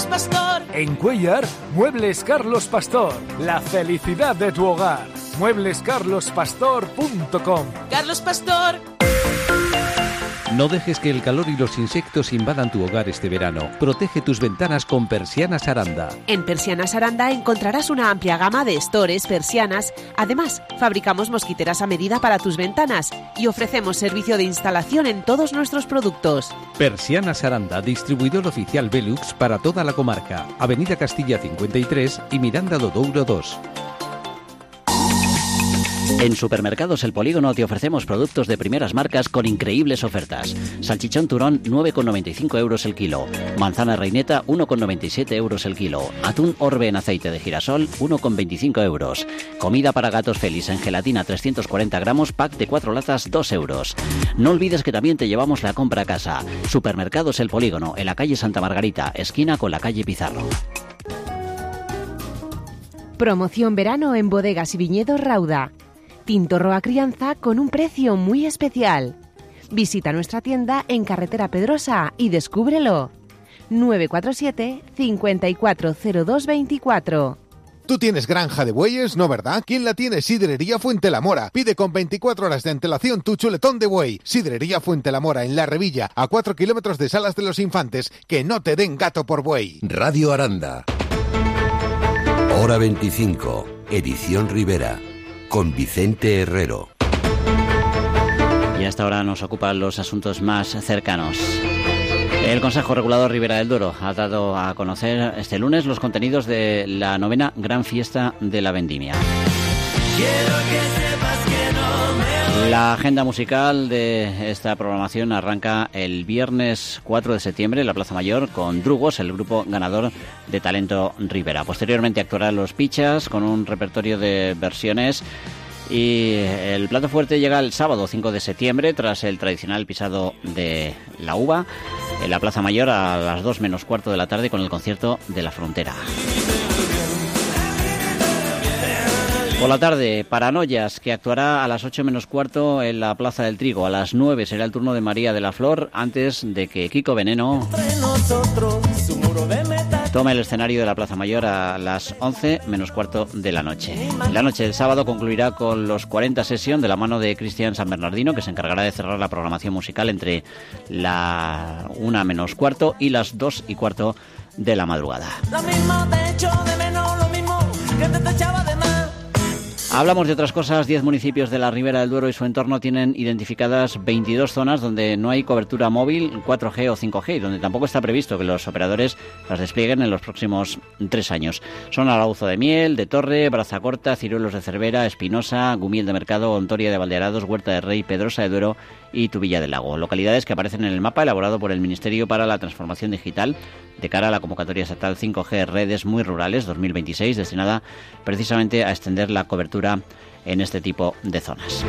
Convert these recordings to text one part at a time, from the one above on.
Pastor. En Cuéllar, Muebles Carlos Pastor. La felicidad de tu hogar. mueblescarlospastor.com. Carlos Pastor. No dejes que el calor y los insectos invadan tu hogar este verano. Protege tus ventanas con Persianas Aranda. En Persianas Aranda encontrarás una amplia gama de estores, persianas. Además, fabricamos mosquiteras a medida para tus ventanas y ofrecemos servicio de instalación en todos nuestros productos. Persianas Aranda, distribuidor oficial Velux para toda la comarca. Avenida Castilla 53 y Miranda do Douro 2. En Supermercados El Polígono te ofrecemos productos de primeras marcas con increíbles ofertas. Salchichón turón, 9,95 euros el kilo. Manzana reineta, 1,97 euros el kilo. Atún orbe en aceite de girasol, 1,25 euros. Comida para gatos Félix en gelatina, 340 gramos, pack de 4 latas, 2 euros. No olvides que también te llevamos la compra a casa. Supermercados El Polígono, en la calle Santa Margarita, esquina con la calle Pizarro. Promoción verano en Bodegas y Viñedos Rauda. Tinto Roa Crianza con un precio muy especial. Visita nuestra tienda en Carretera Pedrosa y descúbrelo. 947 540224. Tú tienes granja de bueyes, ¿no verdad? ¿Quién la tiene? Sidrería Fuente la Mora. Pide con 24 horas de antelación tu chuletón de buey. Sidrería Fuente la Mora en La Revilla, a 4 kilómetros de Salas de los Infantes. Que no te den gato por buey. Radio Aranda. Hora 25. Edición Rivera. Con Vicente Herrero. Y hasta ahora nos ocupan los asuntos más cercanos. El Consejo Regulador Ribera del Duero ha dado a conocer este lunes los contenidos de la 9ª Gran Fiesta de la Vendimia. La agenda musical de esta programación arranca el viernes 4 de septiembre en la Plaza Mayor con Drugos, el grupo ganador de Talento Ribera. Posteriormente actuarán Los Pichas con un repertorio de versiones y el plato fuerte llega el sábado 5 de septiembre tras el tradicional pisado de la uva en la Plaza Mayor a las 2 menos cuarto de la tarde con el concierto de La Frontera. Por la tarde, Paranoias, que actuará a las 8 menos cuarto en la Plaza del Trigo. A las 9 será el turno de María de la Flor, antes de que Kiko Veneno tome el escenario de la Plaza Mayor a las 11 menos cuarto de la noche. La noche del sábado concluirá con los 40 Session de la mano de Cristian San Bernardino, que se encargará de cerrar la programación musical entre la 1 menos cuarto y las 2 y cuarto de la madrugada. Lo mismo te echo de menos, lo mismo que te echaba de más. Hablamos de otras cosas. 10 municipios de la Ribera del Duero y su entorno tienen identificadas 22 zonas donde no hay cobertura móvil 4G o 5G y donde tampoco está previsto que los operadores las desplieguen en los próximos 3 años. Son Arauzo de Miel, de Torre, Brazacorta, Ciruelos de Cervera, Espinosa, Gumiel de Mercado, Ontoria de Valdearados, Huerta de Rey, Pedrosa de Duero y Tubilla del Lago. Localidades que aparecen en el mapa elaborado por el Ministerio para la Transformación Digital de cara a la convocatoria estatal 5G Redes Muy Rurales 2026, destinada precisamente a extender la cobertura en este tipo de zonas.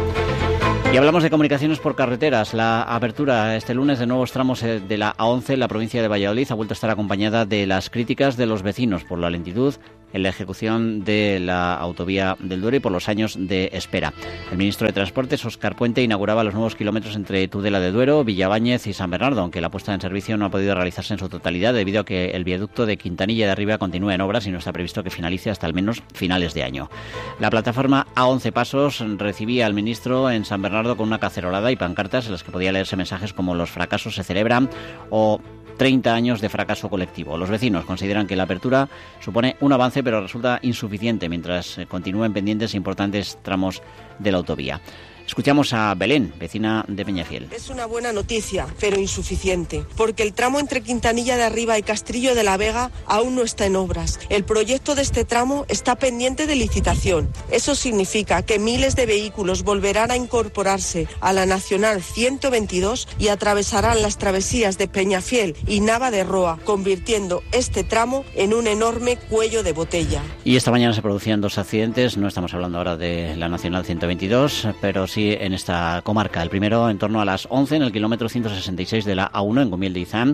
Y hablamos de comunicaciones por carreteras. La apertura este lunes de nuevos tramos de la A11 en la provincia de Valladolid ha vuelto a estar acompañada de las críticas de los vecinos por la lentitud en la ejecución de la autovía del Duero y por los años de espera. El ministro de Transportes, Óscar Puente, inauguraba los nuevos kilómetros entre Tudela de Duero, Villaváñez y San Bernardo, aunque la puesta en servicio no ha podido realizarse en su totalidad debido a que el viaducto de Quintanilla de Arriba continúa en obras y no está previsto que finalice hasta al menos finales de año. La plataforma A11 Pasos recibía al ministro en San Bernardo con una cacerolada y pancartas en las que podía leerse mensajes como "los fracasos se celebran" o 30 años de fracaso colectivo. Los vecinos consideran que la apertura supone un avance, pero resulta insuficiente mientras continúen pendientes importantes tramos de la autovía. Escuchamos a Belén, vecina de Peñafiel. Es una buena noticia, pero insuficiente, porque el tramo entre Quintanilla de Arriba y Castrillo de la Vega aún no está en obras. El proyecto de este tramo está pendiente de licitación. Eso significa que miles de vehículos volverán a incorporarse a la Nacional 122 y atravesarán las travesías de Peñafiel y Nava de Roa, convirtiendo este tramo en un enorme cuello de botella. Y esta mañana se producían 2 accidentes. No estamos hablando ahora de la Nacional 122, pero sí en esta comarca. El primero en torno a las 11 en el kilómetro 166 de la A1 en Gumiel de Izán,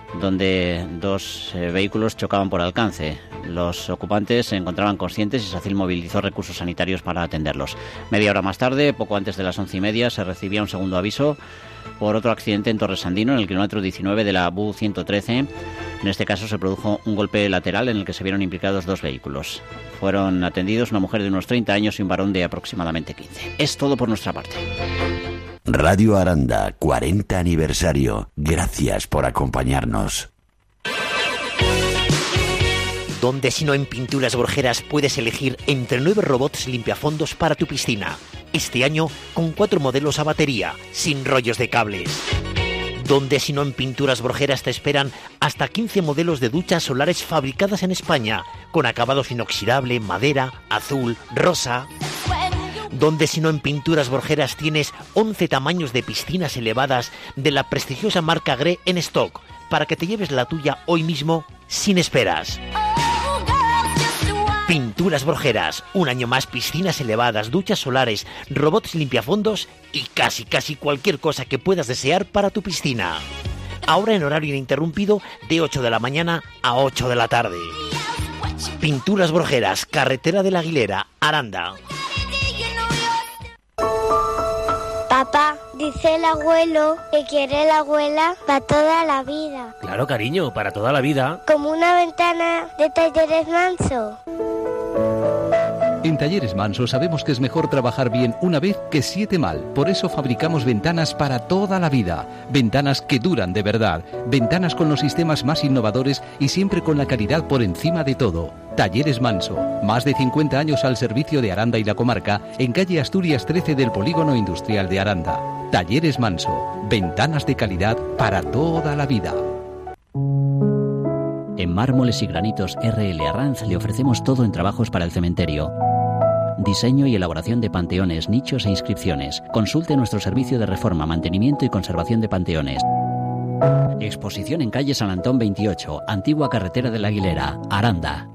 donde 2 vehículos chocaban por alcance. Los ocupantes se encontraban conscientes y SACIL movilizó recursos sanitarios para atenderlos. Media hora más tarde, poco antes de las 11:30, se recibía un segundo aviso por otro accidente en Torresandino, en el kilómetro 19 de la BU 113, En este caso se produjo un golpe lateral en el que se vieron implicados 2 vehículos. Fueron atendidos una mujer de unos 30 años y un varón de aproximadamente 15. Es todo por nuestra parte. Radio Aranda, 40 aniversario. Gracias por acompañarnos. Donde si no en Pinturas Borjeras puedes elegir entre 9 robots limpiafondos para tu piscina. Este año con 4 modelos a batería, sin rollos de cables. Donde si no en Pinturas Borjeras te esperan hasta 15 modelos de duchas solares fabricadas en España, con acabados inoxidable, madera, azul, rosa. Donde si no en Pinturas Borjeras tienes 11 tamaños de piscinas elevadas de la prestigiosa marca Gré en stock, para que te lleves la tuya hoy mismo sin esperas. Pinturas Borjeras, un año más piscinas elevadas, duchas solares, robots limpiafondos y casi cualquier cosa que puedas desear para tu piscina. Ahora en horario ininterrumpido de 8 de la mañana a 8 de la tarde. Pinturas Borjeras, carretera de la Aguilera, Aranda. Papá, dice el abuelo que quiere la abuela para toda la vida. Claro, cariño, para toda la vida. Como una ventana de Talleres Manso. En Talleres Manso sabemos que es mejor trabajar bien una vez que 7 mal. Por eso fabricamos ventanas para toda la vida. Ventanas que duran de verdad. Ventanas con los sistemas más innovadores y siempre con la calidad por encima de todo. Talleres Manso. Más de 50 años al servicio de Aranda y la comarca, en calle Asturias 13 del Polígono Industrial de Aranda. Talleres Manso. Ventanas de calidad para toda la vida. En Mármoles y Granitos R.L. Arranz le ofrecemos todo en trabajos para el cementerio. Diseño y elaboración de panteones, nichos e inscripciones. Consulte nuestro servicio de reforma, mantenimiento y conservación de panteones. Exposición en calle San Antón 28, antigua carretera de la Aguilera, Aranda.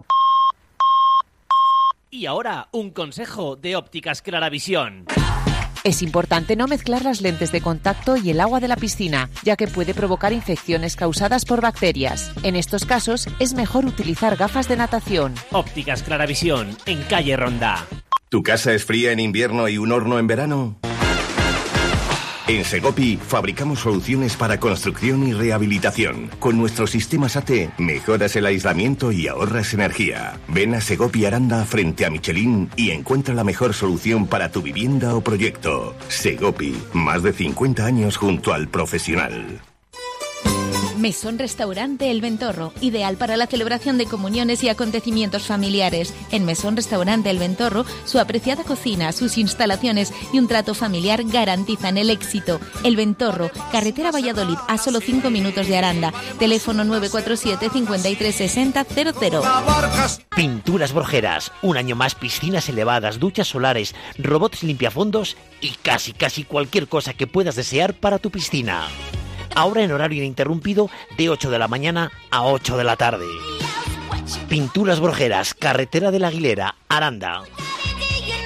Y ahora, un consejo de Ópticas Claravisión. Es importante no mezclar las lentes de contacto y el agua de la piscina, ya que puede provocar infecciones causadas por bacterias. En estos casos, es mejor utilizar gafas de natación. Ópticas Claravisión, en calle Ronda. ¿Tu casa es fría en invierno y un horno en verano? En Segopi fabricamos soluciones para construcción y rehabilitación. Con nuestro sistema SATE mejoras el aislamiento y ahorras energía. Ven a Segopi Aranda frente a Michelin y encuentra la mejor solución para tu vivienda o proyecto. Segopi, más de 50 años junto al profesional. Mesón Restaurante El Ventorro, ideal para la celebración de comuniones y acontecimientos familiares. En Mesón Restaurante El Ventorro, su apreciada cocina, sus instalaciones y un trato familiar garantizan el éxito. El Ventorro, carretera Valladolid, a solo 5 minutos de Aranda. Teléfono 947 53 60 00. Pinturas Borjeras, un año más piscinas elevadas, duchas solares, robots limpiafondos y casi cualquier cosa que puedas desear para tu piscina. Ahora en horario ininterrumpido de 8 de la mañana a 8 de la tarde. Pinturas Borjeras, carretera de la Aguilera, Aranda.